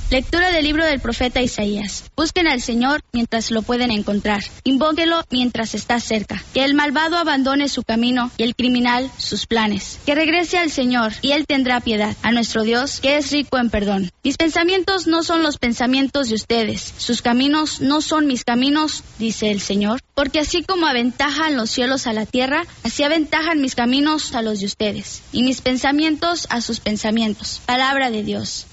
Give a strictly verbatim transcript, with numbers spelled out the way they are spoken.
Lectura del libro del profeta Isaías. Busquen al Señor mientras lo pueden encontrar. Invóquenlo mientras está cerca. Que el malvado abandone su camino y el criminal sus planes. Que regrese al Señor y Él tendrá piedad. A nuestro Dios, que es rico en perdón. Mis pensamientos no son los pensamientos de ustedes. Sus caminos no son mis caminos, dice el Señor. Porque así como aventajan los cielos a la tierra, así aventajan mis caminos a los de ustedes. Y mis pensamientos a sus pensamientos. Palabra de Dios.